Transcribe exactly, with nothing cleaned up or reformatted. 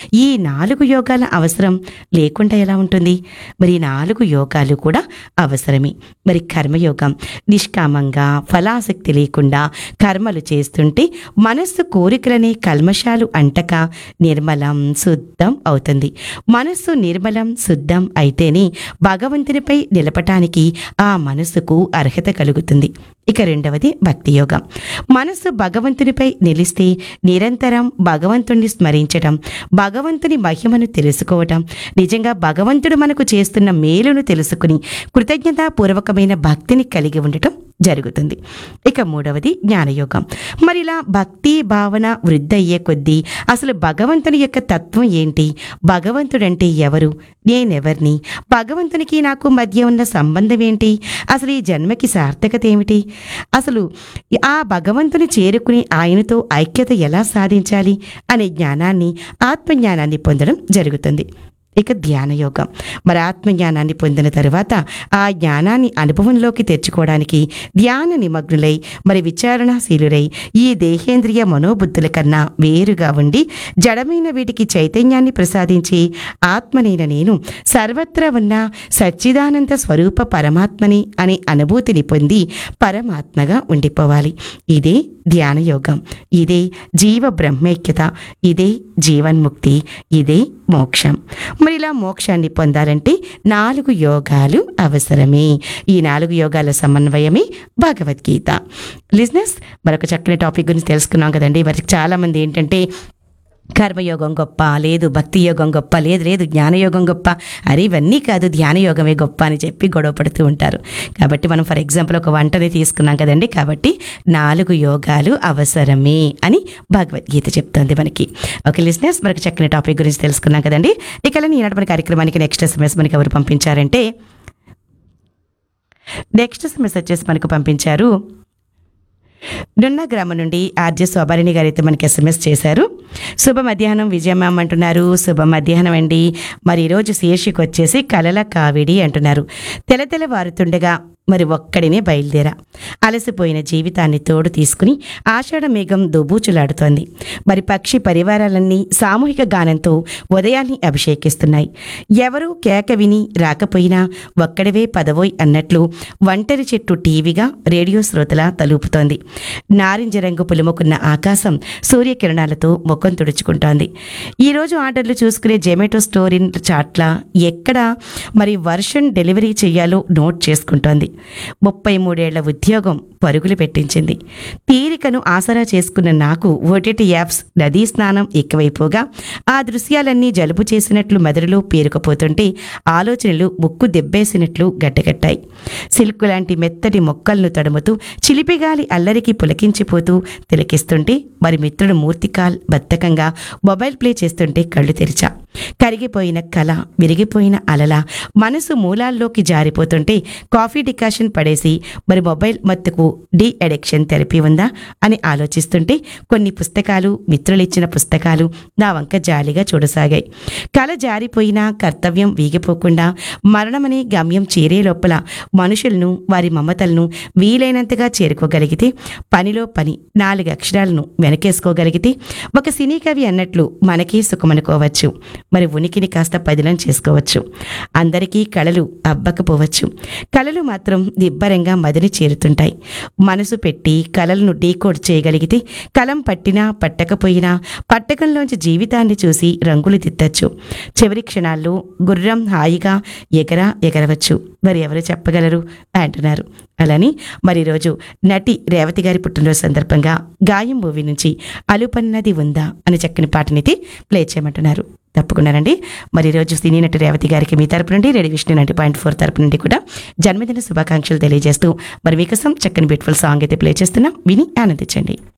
ఈ నాలుగు యోగాల అవసరం లేకుండా ఎలా ఉంటుంది? మరి ఈ నాలుగు యోగాలు కూడా అవసరమే. మరి కర్మయోగం నిష్కామంగా ఫలాసక్తి లేకుండా కర్మలు చేస్తుంటే మనస్సు కోరికలనే కల్మషాలు అంటక నిర్మలం శుద్ధం అవుతుంది. మనస్సు నిర్మలం శుద్ధం అయితేనే భగవంతునిపై నిలపటానికి ఆ మనస్సుకు అర్హత కలుగుతుంది. ఇక రెండవది భక్తి యోగం. మనస్సు భగవంతునిపై నిలిస్తే నిరంతరం భగవంతుణ్ణి స్మరించడం, భగవంతుని మహిమను తెలుసుకోవటం, నిజంగా భగవంతుడు మనకు చేస్తున్న మేలును తెలుసుకుని కృతజ్ఞతాపూర్వకమైన భక్తిని కలిగి ఉండటం జరుగుతుంది. ఇక మూడవది జ్ఞానయోగం. మరి ఇలా భక్తి భావన వృద్ధి అయ్యే కొద్దీ అసలు భగవంతుని యొక్క తత్వం ఏంటి, భగవంతుడంటే ఎవరు, నేనెవర్ని, భగవంతునికి నాకు మధ్య ఉన్న సంబంధం ఏంటి, అసలు ఈ జన్మకి సార్థకత ఏమిటి, అసలు ఆ భగవంతుని చేరుకుని ఆయనతో ఐక్యత ఎలా సాధించాలి అనే జ్ఞానాన్ని, ఆత్మజ్ఞానాన్ని పొందడం జరుగుతుంది. ఇక ధ్యానయోగం. మరి ఆత్మజ్ఞానాన్ని పొందిన తరువాత ఆ జ్ఞానాన్ని అనుభవంలోకి తెచ్చుకోవడానికి ధ్యాన నిమగ్నులై మరి విచారణశీలురై ఈ దేహేంద్రియ మనోబుద్ధుల కన్నా వేరుగా ఉండి జడమైన వీటికి చైతన్యాన్ని ప్రసాదించి ఆత్మనైన నేను సర్వత్రా ఉన్న సచ్చిదానంద స్వరూప పరమాత్మని అనే అనుభూతిని పొంది పరమాత్మగా ఉండిపోవాలి. ఇదే ధ్యానయోగం, ఇదే జీవ బ్రహ్మైక్యత, ఇదే జీవన్ముక్తి, ఇదే మోక్షం. మరి ఇలా మోక్షాన్ని పొందాలంటే నాలుగు యోగాలు అవసరమే. ఈ నాలుగు యోగాల సమన్వయమే భగవద్గీత. లిజనర్స్, మరొక చక్కని టాపిక్ గురించి తెలుసుకున్నాం కదండి. వారికి చాలామంది ఏంటంటే కర్మయోగం గొప్ప, లేదు భక్తి యోగం గొప్ప, లేదు లేదు జ్ఞానయోగం గొప్ప, అరే ఇవన్నీ కాదు ధ్యానయోగమే గొప్ప అని చెప్పి గొడవ పడుతూ ఉంటారు. కాబట్టి మనం ఫర్ ఎగ్జాంపుల్ ఒక వంటని తీసుకున్నాం కదండి. కాబట్టి నాలుగు యోగాలు అవసరమే అని భగవద్గీత చెప్తుంది మనకి. ఓకే లిజనర్స్, మనకి చక్కని టాపిక్ గురించి తెలుసుకున్నాం కదండి. ఇక ఈనాటి మన కార్యక్రమానికి నెక్స్ట్ ఎస్ఎంఎస్ మనకి ఎవరు పంపించారంటే, నెక్స్ట్ ఎస్ఎంఎస్ వచ్చేసి మనకు పంపించారు నున్న గ్రామం నుండి ఆర్జే శోభారిణి గారు అయితే మనకి ఎస్ఎంఎస్ చేశారు. శుభ మధ్యాహ్నం విజయమ్మ అంటున్నారు. శుభ మధ్యాహ్నం అండి. మరి ఈరోజు శీర్షిక వచ్చేసి కలల కావిడి అంటున్నారు. తెల తెల వారుతుండగా మరి ఒక్కడినే బయలుదేరా. అలసిపోయిన జీవితాన్ని తోడు తీసుకుని ఆషాఢ మేఘం దోబూచులాడుతోంది. మరి పక్షి పరివారాలన్నీ సామూహిక గానంతో ఉదయాన్ని అభిషేకిస్తున్నాయి. ఎవరూ కేక విని రాకపోయినా ఒక్కడివే పదవోయ్ అన్నట్లు ఒంటరి చెట్టు టీవీగా రేడియో శ్రోతలా తలుపుతోంది. నారింజ రంగు పులుముకున్న ఆకాశం సూర్యకిరణాలతో ముఖం తుడుచుకుంటోంది. ఈరోజు ఆర్డర్లు చూసుకునే జొమాటో స్టోర్ ఇన్ చాట్ల ఎక్కడ మరి వర్షన్ డెలివరీ చేయాలో నోట్ చేసుకుంటోంది. ముప్పై మూడేళ్ల ఉద్యోగం పరుగులు పెట్టించింది. తీరికను ఆసరా చేసుకున్న నాకు ఓటీటీ యాప్స్ నదీ స్నానం ఎక్కువైపోగా ఆ దృశ్యాలన్నీ జలుబు చేసినట్లు మెదడులో పేరుకుపోతుంటే ఆలోచనలు ముక్కు దెబ్బేసినట్లు గడ్డగట్టాయి. సిల్కు లాంటి మెత్తటి మొక్కలను తడుముతూ చిలిపిగాలి అల్లరికి పులకించిపోతూ తిలకిస్తుంటే మరి మిత్రుడు మూర్తికాల్ బద్ధకంగా మొబైల్ ప్లే చేస్తుంటే కళ్ళు తెరిచా. కరిగిపోయిన కళ, విరిగిపోయిన అలల మనసు మూలాల్లోకి జారిపోతుంటే కాఫీ డికాషన్ పడేసి మరి మొబైల్ మత్తుకు డీ అడిక్షన్ థెరపీ ఉందా అని ఆలోచిస్తుంటే కొన్ని పుస్తకాలు, మిత్రులిచ్చిన పుస్తకాలు నా వంక జాలిగా చూడసాగాయి. కళ జారిపోయినా కర్తవ్యం వీగిపోకుండా మరణమనే గమ్యం చేరే లోపల మనుషులను, వారి మమతలను వీలైనంతగా చేరుకోగలిగితే, పనిలో పని నాలుగు అక్షరాలను వెనకేసుకోగలిగితే ఒక సినీ కవి అన్నట్లు మనకే సుఖమనుకోవచ్చు. మరి ఉనికిని కాస్త పదిలం చేసుకోవచ్చు. అందరికీ కళలు అబ్బకపోవచ్చు. కళలు మాత్రం దిబ్బరంగా మదిని చేరుతుంటాయి. మనసు పెట్టి కళలను డీకోడ్ చేయగలిగితే కలం పట్టినా పట్టకపోయినా పట్టకంలోంచి జీవితాన్ని చూసి రంగులు దిద్దచ్చు. చివరి క్షణాల్లో గుర్రం హాయిగా ఎగరా ఎగరవచ్చు. మరి ఎవరు చెప్పగలరు అంటున్నారు. అలాని మరి ఈరోజు నటి రేవతి గారి పుట్టినరోజు సందర్భంగా గాయం మూవీ నుంచి అలుపన్నది ఉందా అని చక్కని పాటనైతే ప్లే చేయమంటున్నారు. తప్పకుండానండి. మరి ఈరోజు సినీ నటి రేవతి గారికి మీ తరపు నుండి radio Vishnu ninety point four తరపు నుండి కూడా జన్మదిన శుభాకాంక్షలు తెలియజేస్తూ మరి మీకోసం చక్కని బ్యూటిఫుల్ సాంగ్ అయితే ప్లే చేస్తున్నాం. విని ఆనందించండి.